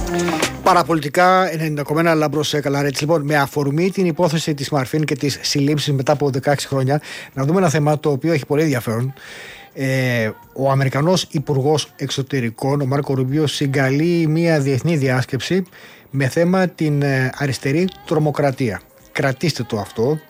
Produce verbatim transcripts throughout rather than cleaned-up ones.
Παραπολιτικά ενενήντα κόμμα ένα Λάμπρος Καλαρέτης. Λοιπόν, με αφορμή την υπόθεση της Μαρφίν και της συλλήψης μετά από δεκαέξι χρόνια, να δούμε ένα θέμα το οποίο έχει πολύ ενδιαφέρον. Ε, ο Αμερικανός Υπουργός Εξωτερικών, ο Μάρκο Ρούμπιο, συγκαλεί μια διεθνή διάσκεψη με θέμα την αριστερή τρομοκρατία. Κρατήστε το αυτό,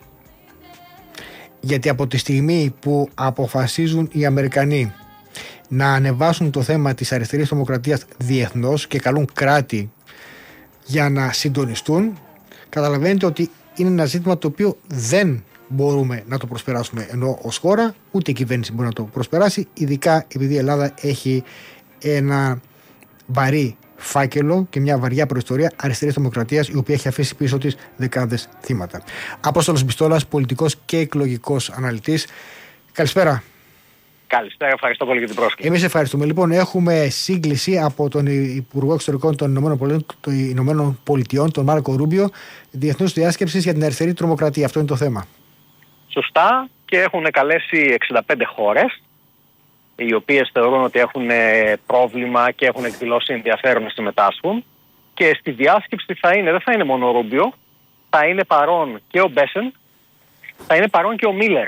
γιατί από τη στιγμή που αποφασίζουν οι Αμερικανοί να ανεβάσουν το θέμα της αριστερής τρομοκρατίας διεθνώς και καλούν κράτη για να συντονιστούν, καταλαβαίνετε ότι είναι ένα ζήτημα το οποίο δεν μπορούμε να το προσπεράσουμε, ενώ ως χώρα ούτε η κυβέρνηση μπορεί να το προσπεράσει, ειδικά επειδή η Ελλάδα έχει ένα βαρύ φάκελο και μια βαριά προϊστορία αριστερής τρομοκρατίας, η οποία έχει αφήσει πίσω της δεκάδες θύματα. Απόστολος Μπιστόλας, πολιτικός και εκλογικός αναλυτής. Καλησπέρα. Καλησπέρα, ευχαριστώ πολύ για την πρόσκληση. Εμείς ευχαριστούμε. Λοιπόν, έχουμε σύγκληση από τον Υπουργό Εξωτερικών των Ηνωμένων Πολιτειών, τον Μάρκο Ρούμπιο, διεθνούς διάσκεψης για την αριστερή τρομοκρατία. Αυτό είναι το θέμα. Σωστά, και έχουν καλέσει εξήντα πέντε χώρες, οι οποίες θεωρούν ότι έχουν πρόβλημα και έχουν εκδηλώσει ενδιαφέρον να συμμετάσχουν. Και στη διάσκεψη θα είναι, δεν θα είναι μόνο ο Ρούμπιο, θα είναι παρόν και ο Μπέσεν, θα είναι παρόν και ο Μίλερ.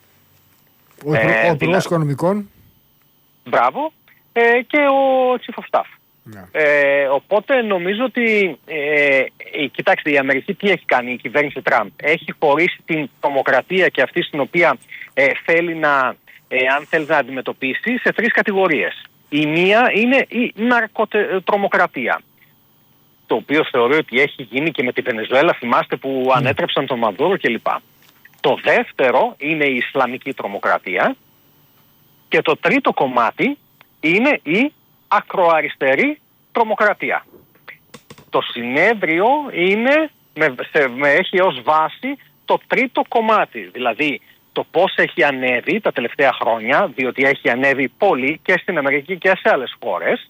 Ο ε, Υπουργός Οικονομικών. Μπράβο. Ε, και ο Chief of Staff. Yeah. Ε, οπότε νομίζω ότι ε, ε, κοιτάξτε, η Αμερική τι έχει κάνει, η κυβέρνηση Τραμπ? Έχει χωρίσει την τρομοκρατία και αυτή στην οποία ε, θέλει να, ε, αν θέλει να αντιμετωπίσει, σε τρεις κατηγορίες. Η μία είναι η ναρκοτρομοκρατία, το οποίο θεωρεί ότι έχει γίνει και με τη Βενεζουέλα, θυμάστε, που mm. ανέτρεψαν τον Μαδούρο κλπ. Το δεύτερο είναι η Ισλαμική τρομοκρατία και το τρίτο κομμάτι είναι η ακροαριστερή τρομοκρατία. Το συνέδριο είναι, με, σε, με, έχει ως βάση το τρίτο κομμάτι, δηλαδή το πώς έχει ανέβει τα τελευταία χρόνια, διότι έχει ανέβει πολύ και στην Αμερική και σε άλλες χώρες,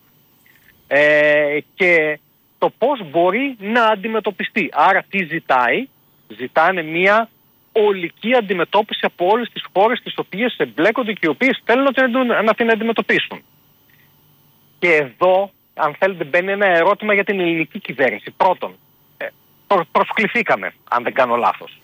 ε, και το πώς μπορεί να αντιμετωπιστεί. Άρα τι ζητάει? Ζητάνε μια ολική αντιμετώπιση από όλες τις χώρες τις οποίες εμπλέκονται και οι οποίες θέλουν να την αντιμετωπίσουν. Και εδώ, αν θέλετε, μπαίνει ένα ερώτημα για την ελληνική κυβέρνηση. Πρώτον, ε, προ, προσκληθήκαμε, αν δεν κάνω λάθος.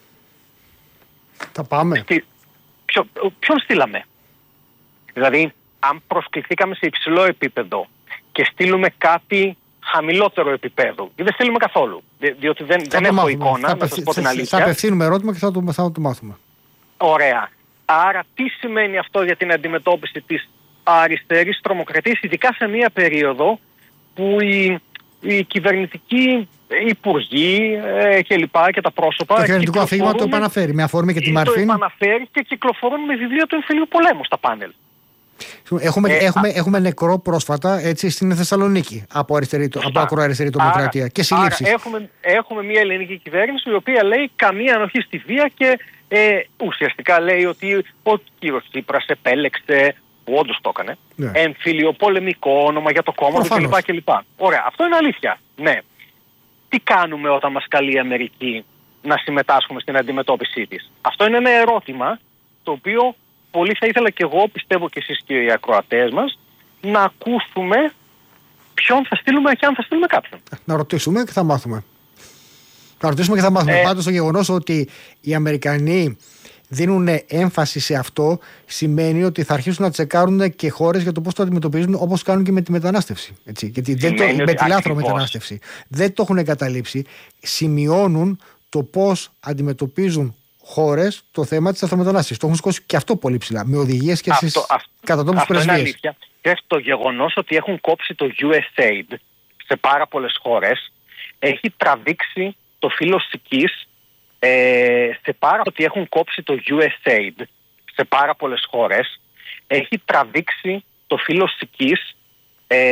Θα πάμε. Στη, ποιο, ποιον στείλαμε? Δηλαδή, αν προσκληθήκαμε σε υψηλό επίπεδο και στείλουμε κάτι χαμηλότερο επίπεδο, ή δεν στείλουμε καθόλου, Δι, διότι δεν, δεν έχω μάθουμε. εικόνα, θα να σας πω την αλήθεια. Θα απευθύνουμε ερώτημα και θα το, θα το μάθουμε. Ωραία. Άρα τι σημαίνει αυτό για την αντιμετώπιση της αριστερής τρομοκρατίας, ειδικά σε μια περίοδο που οι, οι κυβερνητικοί υπουργοί ε, και λοιπά και τα πρόσωπα... Το κυβερνητικό αφήγημα το επαναφέρει με αφορμή και τη Μαρφίν. Το επαναφέρει και κυκλοφορούν με βιβλίο του εμφυλίου πολέμου στα πάνελ. Έχουμε, ε, έχουμε, α... έχουμε νεκρό πρόσφατα, έτσι, στην Θεσσαλονίκη από, αριστερή, από ακροαριστερή τρομοκρατία και συλλήψεις. Άρα έχουμε, έχουμε μια ελληνική κυβέρνηση η οποία λέει καμία ανοχή στη βία και ε, ουσιαστικά λέει ότι ο κύριος Τσίπρας επέλεξε, που όντως το έκανε, ναι, εμφυλιοπολεμικό όνομα για το κόμμα του κλπ. κλπ. Ωραία, αυτό είναι αλήθεια. Ναι. Τι κάνουμε όταν μας καλεί η Αμερική να συμμετάσχουμε στην αντιμετώπιση της? Αυτό είναι ένα ερώτημα το οποίο πολύ θα ήθελα και εγώ, πιστεύω και εσείς και οι ακροατές μας, να ακούσουμε ποιον θα στείλουμε και αν θα στείλουμε κάποιον. Να ρωτήσουμε και θα μάθουμε. Να ρωτήσουμε και θα μάθουμε. Ε... Πάντως το γεγονός ότι οι Αμερικανοί δίνουν έμφαση σε αυτό σημαίνει ότι θα αρχίσουν να τσεκάρουν και χώρες για το πώς το αντιμετωπίζουν, όπως κάνουν και με τη μετανάστευση. Έτσι. Γιατί δεν το, με τη λάθρο μετανάστευση. Δεν το έχουν εγκαταλείψει. Σημειώνουν το πώς αντιμετωπίζουν χώρες το θέμα της αυτομετανάστευσης. Το έχουν σηκώσει και αυτό πολύ ψηλά. Με οδηγίες και στις κατατόπους πρεσβείες. Και το γεγονός ότι έχουν κόψει το γιου ες έι ντι σε πάρα πολλές χώρες έχει τραβήξει το φύλλο σικής. Ε, σε πάρα ότι έχουν κόψει το γιου ες έι ντι σε πάρα πολλές χώρες έχει τραβήξει το φύλλο σικής